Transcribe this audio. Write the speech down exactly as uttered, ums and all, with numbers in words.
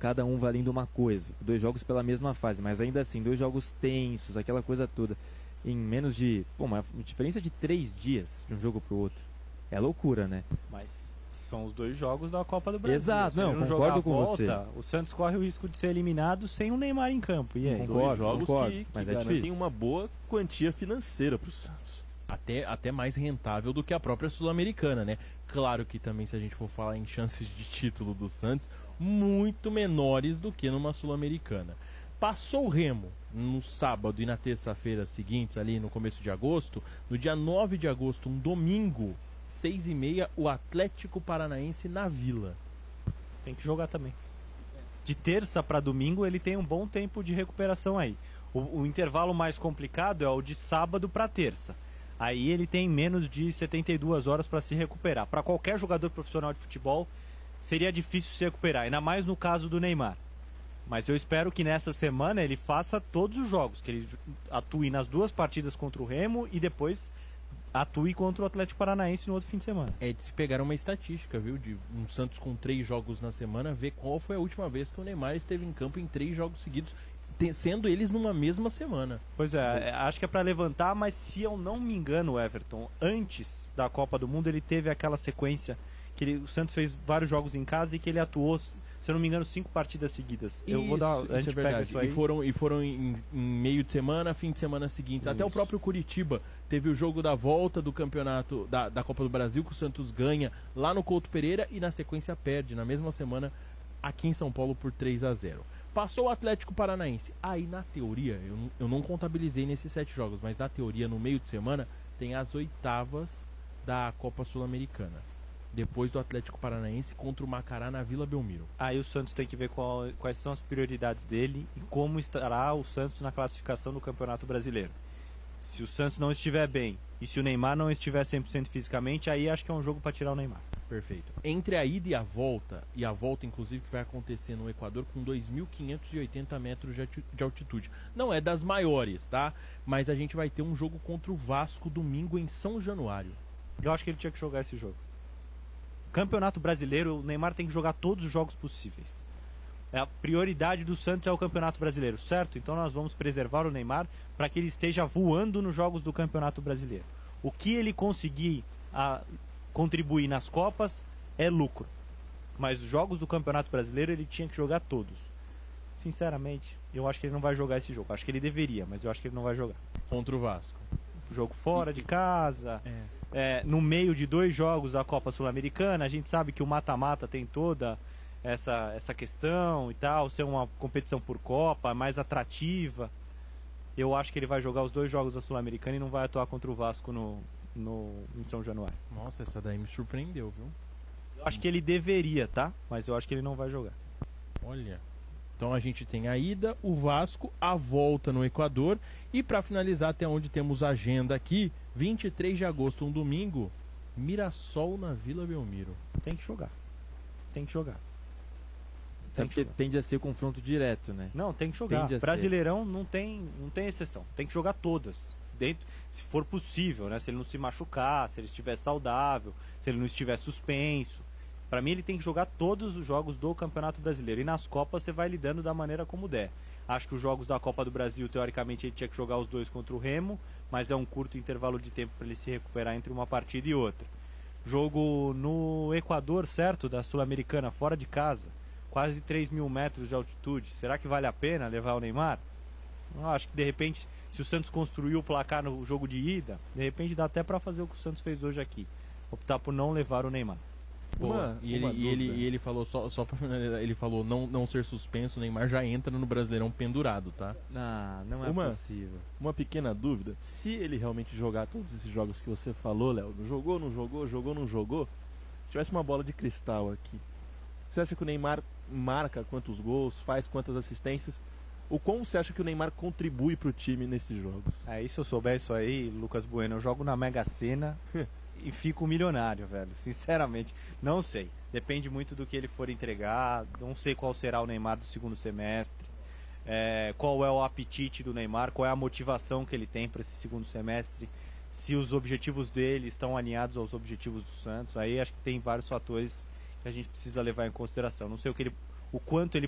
cada um valendo uma coisa, dois jogos pela mesma fase, mas ainda assim, dois jogos tensos, aquela coisa toda, em menos de, pô, uma diferença de três dias de um jogo pro outro, é loucura, né? Mas são os dois jogos da Copa do Brasil. Exato, Se não, ele não concordo jogar a com volta, você. O Santos corre o risco de ser eliminado sem o Neymar em campo, e aí? Concordo, Dois jogos concordo, que, que mas é garantem difícil. uma boa quantia financeira pro Santos. Até, até mais rentável do que a própria Sul-Americana, né? Claro que também, se a gente for falar em chances de título do Santos, muito menores do que numa Sul-Americana. Passou o Remo no sábado e na terça-feira seguintes, ali no começo de agosto, no dia nove de agosto, um domingo, seis e meia, o Atlético Paranaense na Vila. Tem que jogar também. De terça para domingo ele tem um bom tempo de recuperação aí. O, o intervalo mais complicado é o de sábado para terça. Aí ele tem menos de setenta e duas horas para se recuperar. Para qualquer jogador profissional de futebol seria difícil se recuperar, ainda mais no caso do Neymar. Mas eu espero que nessa semana ele faça todos os jogos, que ele atue nas duas partidas contra o Remo e depois atue contra o Atlético Paranaense no outro fim de semana. É de se pegar uma estatística, viu? De um Santos com três jogos na semana, ver qual foi a última vez que o Neymar esteve em campo em três jogos seguidos, te- sendo eles numa mesma semana. Pois é, é, acho que é para levantar, mas se eu não me engano, Everton, antes da Copa do Mundo ele teve aquela sequência que ele, o Santos fez vários jogos em casa e que ele atuou, se eu não me engano, cinco partidas seguidas. Eu vou dar, a gente é pega verdade. isso aí. E foram, e foram em, em meio de semana, fim de semana seguintes. Até o Isso. próprio Curitiba teve o jogo da volta do campeonato da, da Copa do Brasil, que o Santos ganha lá no Couto Pereira e na sequência perde na mesma semana aqui em São Paulo por três a zero. Passou o Atlético Paranaense. Aí na teoria, eu, não- eu não contabilizei nesses sete jogos, mas na teoria, no meio de semana, tem as oitavas da Copa Sul-Americana. Depois do Atlético Paranaense contra o Macará na Vila Belmiro. Aí o Santos tem que ver qual- quais são as prioridades dele e como estará o Santos na classificação do Campeonato Brasileiro. Se o Santos não estiver bem e se o Neymar não estiver cem por cento fisicamente, aí acho que é um jogo para tirar o Neymar. Perfeito. Entre a ida e a volta, e a volta inclusive que vai acontecer no Equador com dois mil quinhentos e oitenta metros de ati- de altitude. Não é das maiores, tá? Mas a gente vai ter um jogo contra o Vasco domingo em São Januário. Eu acho que ele tinha que jogar esse jogo. Campeonato Brasileiro, o Neymar tem que jogar todos os jogos possíveis. É a prioridade do Santos é o Campeonato Brasileiro, certo? Então nós vamos preservar o Neymar para que ele esteja voando nos jogos do Campeonato Brasileiro. O que ele conseguir a, contribuir nas Copas é lucro. Mas os jogos do Campeonato Brasileiro ele tinha que jogar todos. Sinceramente, eu acho que ele não vai jogar esse jogo. Acho que ele deveria, mas eu acho que ele não vai jogar. Contra o Vasco. Jogo fora de casa, É. é, no meio de dois jogos da Copa Sul-Americana, a gente sabe que o mata-mata tem toda essa, essa questão e tal, ser uma competição por Copa, mais atrativa. Eu acho que ele vai jogar os dois jogos da Sul-Americana e não vai atuar contra o Vasco no, no, em São Januário. Nossa, essa daí me surpreendeu, viu? Eu acho que ele deveria, tá? Mas eu acho que ele não vai jogar. Olha. Então a gente tem a ida, o Vasco, a volta no Equador. E para finalizar, até onde temos agenda aqui, vinte e três de agosto, um domingo, Mirassol na Vila Belmiro. Tem que jogar. Tem que jogar. Até Tem que porque jogar. tende a ser confronto direto, né? Não, tem que jogar. Tende a ser. Brasileirão não tem, não tem exceção. Tem que jogar todas. Dentro, se for possível, né? Se ele não se machucar, se ele estiver saudável, se ele não estiver suspenso. Pra mim ele tem que jogar todos os jogos do Campeonato Brasileiro. E nas Copas você vai lidando da maneira como der. Acho que os jogos da Copa do Brasil, teoricamente, ele tinha que jogar os dois contra o Remo, mas é um curto intervalo de tempo para ele se recuperar entre uma partida e outra. Jogo no Equador, certo? Da Sul-Americana, fora de casa. Quase três mil metros de altitude. Será que vale a pena levar o Neymar? Eu acho que de repente, se o Santos construiu o placar no jogo de ida, de repente dá até para fazer o que o Santos fez hoje aqui. Optar por não levar o Neymar. Uma- e, ele, uma e, ele, dúvida. e ele falou, só, só pra finalizar, ele falou não, não ser suspenso, o Neymar já entra no Brasileirão pendurado, tá? Não, não é Uma- possível. Uma pequena dúvida, se ele realmente jogar todos esses jogos que você falou, Léo, não jogou, não jogou, jogou, não jogou, se tivesse uma bola de cristal aqui, você acha que o Neymar marca quantos gols, faz quantas assistências? O quão você acha que o Neymar contribui pro time nesses jogos? Aí se eu souber isso aí, Lucas Bueno, eu jogo na Mega Sena e fico milionário, velho. Sinceramente, não sei. Depende muito do que ele for entregar. Não sei qual será o Neymar do segundo semestre. É, qual é o apetite do Neymar, qual é a motivação que ele tem para esse segundo semestre. Se os objetivos dele estão alinhados aos objetivos do Santos. Aí acho que tem vários fatores que a gente precisa levar em consideração. Não sei o que ele, o quanto ele